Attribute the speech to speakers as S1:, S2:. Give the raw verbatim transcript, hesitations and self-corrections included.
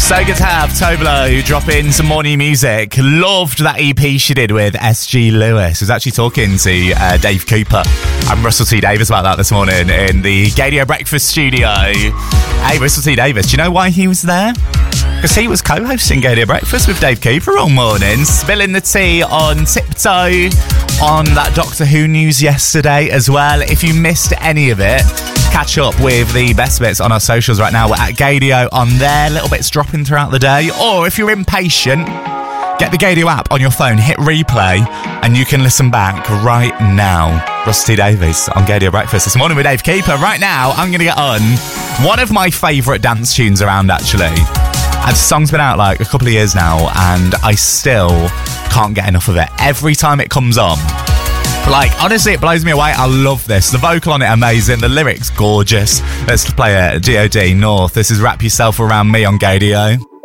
S1: So good to have Toblo drop in some more new music. Loved that E P she did with S G Lewis. I was actually talking to uh, Dave Cooper and Russell T Davies about that this morning in the Gadio Breakfast studio. Hey, Russell T Davies, do you know why he was there? Because he was co-hosting Gadio Breakfast with Dave Cooper all morning, spilling the tea on Tiptoe, on that Doctor Who news yesterday as well. If you missed any of it, catch up with the best bits on our socials right now. We're at Gadio on there, little bits dropping throughout the day. Or if you're impatient, get the Gadio app on your phone, hit replay, and you can listen back right now. Rusty Davies on Gadio Breakfast this morning with Dave Keeper. Right now, I'm going to get on one of my favourite dance tunes around, actually. And the song's been out like a couple of years now, and I still can't get enough of it. Every time it comes on, like, honestly, it blows me away. I love this. The vocal on it, amazing. The lyrics, gorgeous. Let's play it. G O D North. This is Wrap Yourself Around Me on Gadio.